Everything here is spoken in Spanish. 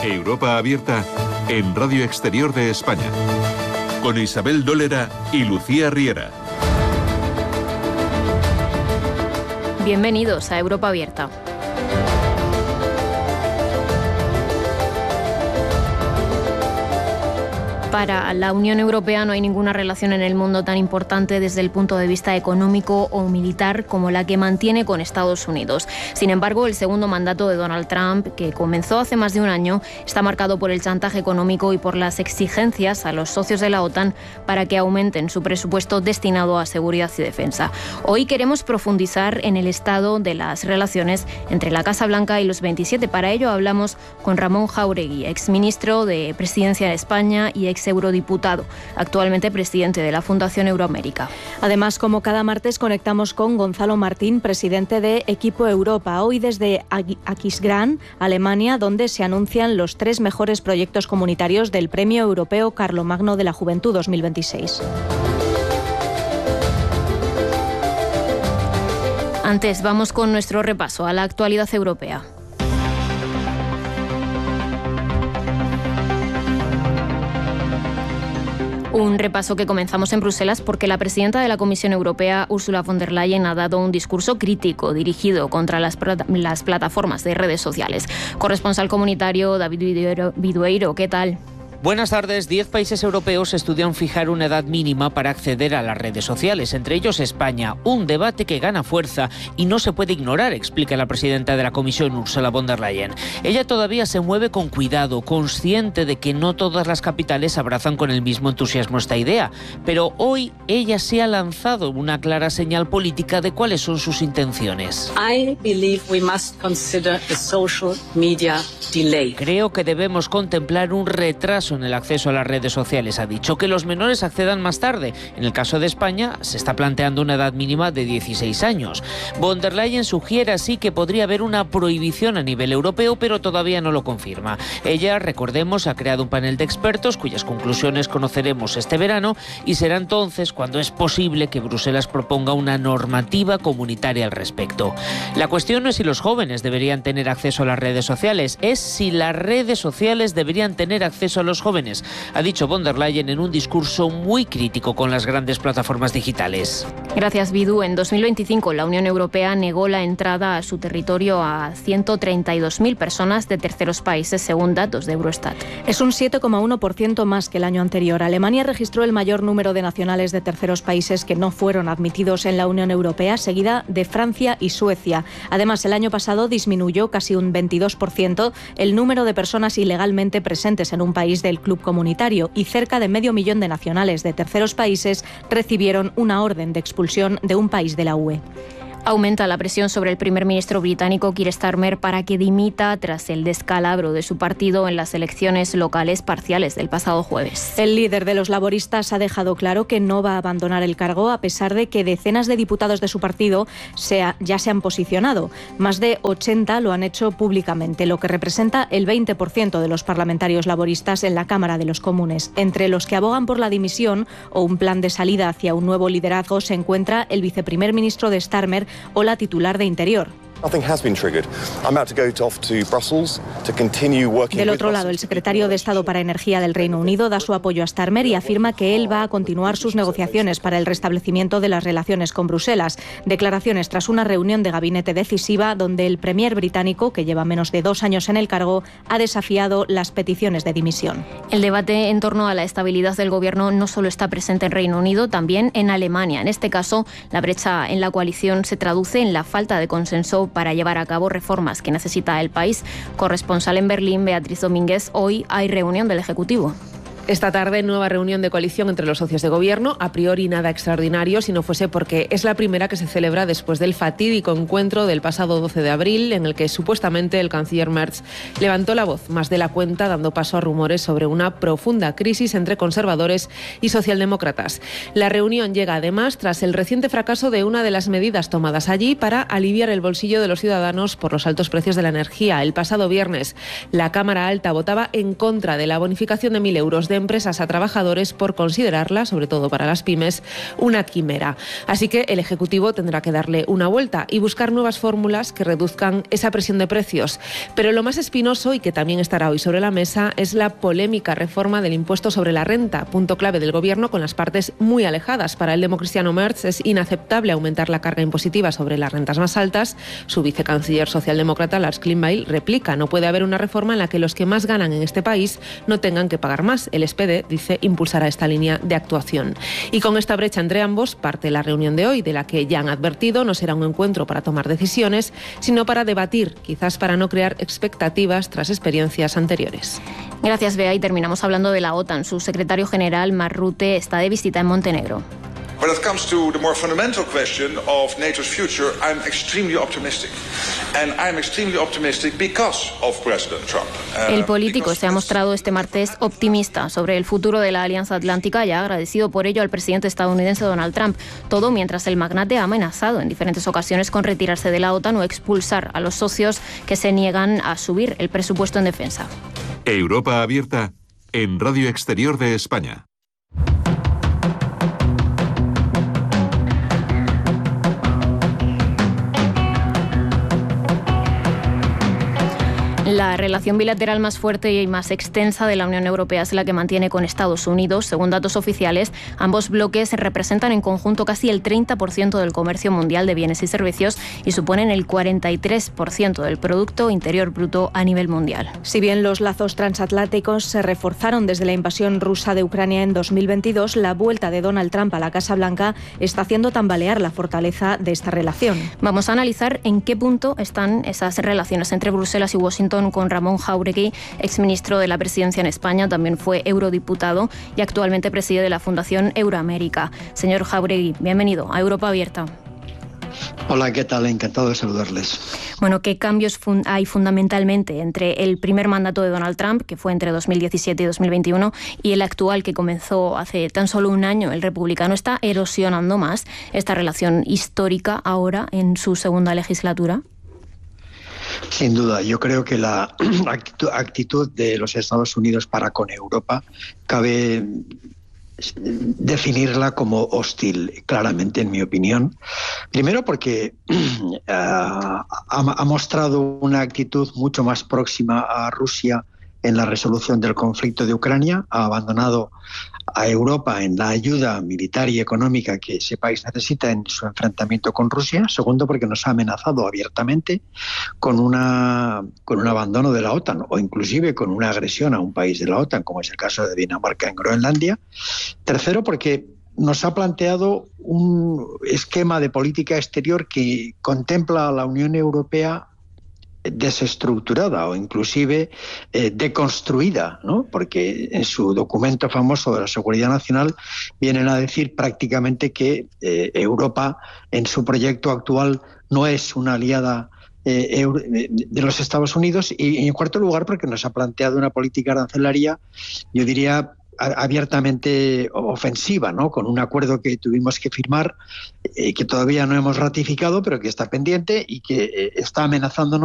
Europa Abierta en Radio Exterior de España, con Isabel Dólera y Lucía Riera. Bienvenidos a Europa Abierta. Para la Unión Europea no hay ninguna relación en el mundo tan importante desde el punto de vista económico o militar como la que mantiene con Estados Unidos. Sin embargo, el segundo mandato de Donald Trump, que comenzó hace más de un año, está marcado por el chantaje económico y por las exigencias a los socios de la OTAN para que aumenten su presupuesto destinado a seguridad y defensa. Hoy queremos profundizar en el estado de las relaciones entre la Casa Blanca y los 27. Para ello hablamos con Ramón Jáuregui, exministro de Presidencia de España y eurodiputado, actualmente presidente de la Fundación Euroamérica. Además, como cada martes, conectamos con Gonzalo Martín, presidente de Equipo Europa, hoy desde Aquisgrán, Alemania, donde se anuncian los 3 mejores proyectos comunitarios del Premio Europeo Carlomagno de la Juventud 2026. Antes, vamos con nuestro repaso a la actualidad europea. Un repaso que comenzamos en Bruselas porque la presidenta de la Comisión Europea, Ursula von der Leyen, ha dado un discurso crítico dirigido contra las plataformas de redes sociales. Corresponsal comunitario David Vidueiro, ¿qué tal? Buenas tardes. 10 países europeos estudian fijar una edad mínima para acceder a las redes sociales, entre ellos España. Un debate que gana fuerza y no se puede ignorar, explica la presidenta de la Comisión, Ursula von der Leyen. Ella todavía se mueve con cuidado, consciente de que no todas las capitales abrazan con el mismo entusiasmo esta idea. Pero hoy ella se ha lanzado una clara señal política de cuáles son sus intenciones. Creo que debemos contemplar un retraso en el acceso a las redes sociales. Ha dicho que los menores accedan más tarde. En el caso de España se está planteando una edad mínima de 16 años. Von der Leyen sugiere así que podría haber una prohibición a nivel europeo, pero todavía no lo confirma. Ella, recordemos, ha creado un panel de expertos cuyas conclusiones conoceremos este verano y será entonces cuando es posible que Bruselas proponga una normativa comunitaria al respecto. La cuestión no es si los jóvenes deberían tener acceso a las redes sociales, es si las redes sociales deberían tener acceso a los jóvenes, ha dicho von der Leyen en un discurso muy crítico con las grandes plataformas digitales. Gracias, Bidu. En 2025 la Unión Europea negó la entrada a su territorio a 132.000 personas de terceros países, según datos de Eurostat. Es un 7,1% más que el año anterior. Alemania registró el mayor número de nacionales de terceros países que no fueron admitidos en la Unión Europea, seguida de Francia y Suecia. Además, el año pasado disminuyó casi un 22% el número de personas ilegalmente presentes en un país del club comunitario y cerca de 500.000 de nacionales de terceros países recibieron una orden de expulsión de un país de la UE. Aumenta la presión sobre el primer ministro británico Keir Starmer para que dimita tras el descalabro de su partido en las elecciones locales parciales del pasado jueves. El líder de los laboristas ha dejado claro que no va a abandonar el cargo a pesar de que decenas de diputados de su partido ya se han posicionado. Más de 80 lo han hecho públicamente, lo que representa el 20% de los parlamentarios laboristas en la Cámara de los Comunes. Entre los que abogan por la dimisión o un plan de salida hacia un nuevo liderazgo se encuentra el viceprimer ministro de Starmer o la titular de Interior. Del otro lado, el secretario de Estado para Energía del Reino Unido da su apoyo a Starmer y afirma que él va a continuar sus negociaciones para el restablecimiento de las relaciones con Bruselas. Declaraciones tras una reunión de gabinete decisiva donde el premier británico, que lleva menos de 2 años en el cargo, ha desafiado las peticiones de dimisión. El debate en torno a la estabilidad del gobierno no solo está presente en Reino Unido, también en Alemania. En este caso, la brecha en la coalición se traduce en la falta de consenso para llevar a cabo reformas que necesita el país. Corresponsal en Berlín, Beatriz Domínguez, hoy hay reunión del Ejecutivo. Esta tarde, nueva reunión de coalición entre los socios de gobierno. A priori nada extraordinario, si no fuese porque es la primera que se celebra después del fatídico encuentro del pasado 12 de abril, en el que supuestamente el canciller Merz levantó la voz más de la cuenta, dando paso a rumores sobre una profunda crisis entre conservadores y socialdemócratas. La reunión llega además tras el reciente fracaso de una de las medidas tomadas allí para aliviar el bolsillo de los ciudadanos por los altos precios de la energía. El pasado viernes, la Cámara Alta votaba en contra de la bonificación de 1.000 euros de empresas a trabajadores por considerarla, sobre todo para las pymes, una quimera. Así que el Ejecutivo tendrá que darle una vuelta y buscar nuevas fórmulas que reduzcan esa presión de precios. Pero lo más espinoso, y que también estará hoy sobre la mesa, es la polémica reforma del impuesto sobre la renta, punto clave del Gobierno con las partes muy alejadas. Para el democristiano Merz es inaceptable aumentar la carga impositiva sobre las rentas más altas. Su vicecanciller socialdemócrata Lars Klingbeil replica: no puede haber una reforma en la que los que más ganan en este país no tengan que pagar más. El SPD, dice, impulsará esta línea de actuación. Y con esta brecha entre ambos parte la reunión de hoy, de la que ya han advertido no será un encuentro para tomar decisiones, sino para debatir, quizás para no crear expectativas tras experiencias anteriores. Gracias, Bea. Y terminamos hablando de la OTAN. Su secretario general, Mark Rutte, está de visita en Montenegro. When it comes to the more fundamental question of NATO's future, I'm extremely optimistic. And I'm extremely optimistic because of President Trump. El político se ha mostrado este martes optimista sobre el futuro de la Alianza Atlántica y ha agradecido por ello al presidente estadounidense Donald Trump. Todo mientras el magnate ha amenazado en diferentes ocasiones con retirarse de la OTAN o expulsar a los socios que se niegan a subir el presupuesto en defensa. Europa abierta en Radio Exterior de España. La relación bilateral más fuerte y más extensa de la Unión Europea es la que mantiene con Estados Unidos. Según datos oficiales, ambos bloques representan en conjunto casi el 30% del comercio mundial de bienes y servicios y suponen el 43% del Producto Interior Bruto a nivel mundial. Si bien los lazos transatlánticos se reforzaron desde la invasión rusa de Ucrania en 2022, la vuelta de Donald Trump a la Casa Blanca está haciendo tambalear la fortaleza de esta relación. Vamos a analizar en qué punto están esas relaciones entre Bruselas y Washington con Ramón Jáuregui, exministro de la Presidencia en España, también fue eurodiputado y actualmente preside la Fundación Euroamérica. Señor Jáuregui, bienvenido a Europa Abierta. Hola, ¿qué tal? Encantado de saludarles. Bueno, ¿qué cambios hay fundamentalmente entre el primer mandato de Donald Trump, que fue entre 2017 y 2021, y el actual, que comenzó hace tan solo un año? ¿El republicano está erosionando más esta relación histórica ahora en su segunda legislatura? Sin duda, yo creo que la actitud de los Estados Unidos para con Europa cabe definirla como hostil, claramente, en mi opinión. Primero porque ha mostrado una actitud mucho más próxima a Rusia en la resolución del conflicto de Ucrania, ha abandonado a Europa en la ayuda militar y económica que ese país necesita en su enfrentamiento con Rusia. Segundo, porque nos ha amenazado abiertamente con un abandono de la OTAN o inclusive con una agresión a un país de la OTAN, como es el caso de Dinamarca en Groenlandia. Tercero, porque nos ha planteado un esquema de política exterior que contempla a la Unión Europea desestructurada o inclusive deconstruida, ¿no? Porque en su documento famoso de la seguridad nacional vienen a decir prácticamente que Europa en su proyecto actual no es una aliada de los Estados Unidos, y en cuarto lugar porque nos ha planteado una política arancelaria, yo diría, abiertamente ofensiva, ¿no? Con un acuerdo que tuvimos que firmar, que todavía no hemos ratificado, pero que está pendiente y que está amenazándonos